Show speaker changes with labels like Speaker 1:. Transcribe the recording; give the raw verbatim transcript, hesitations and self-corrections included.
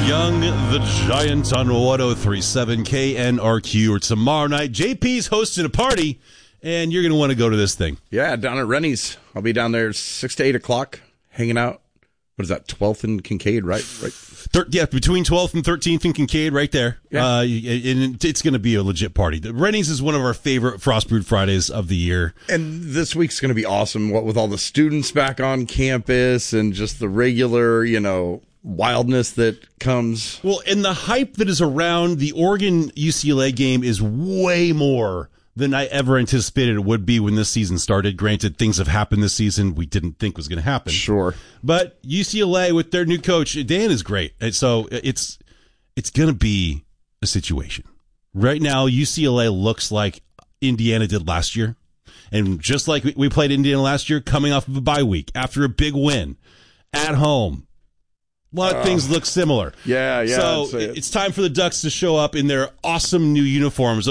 Speaker 1: Young the Giant on one oh three point seven K N R Q. Or tomorrow night, J P's hosting a party, and you're going to want to go to this thing.
Speaker 2: Yeah, down at Rennie's. I'll be down there six to eight o'clock, hanging out. What is that, twelfth and Kincaid, right? Right.
Speaker 1: Thir- yeah, between twelfth and thirteenth and Kincaid, right there.
Speaker 2: Yeah.
Speaker 1: Uh, and it's going to be a legit party. The Rennie's is one of our favorite Frost Brewed Fridays of the year.
Speaker 2: And this week's going to be awesome, what with all the students back on campus and just the regular, you know, wildness that comes.
Speaker 1: Well, and the hype that is around the Oregon U C L A game is way more than I ever anticipated it would be when this season started. Granted, things have happened this season we didn't think was going to happen.
Speaker 2: Sure.
Speaker 1: But U C L A with their new coach, Dan, is great. And so it's it's going to be a situation. Right now, U C L A looks like Indiana did last year. And just like we played Indiana last year, coming off of a bye week after a big win at home. A lot of uh, things look similar.
Speaker 2: Yeah, yeah.
Speaker 1: So it. it's time for the Ducks to show up in their awesome new uniforms.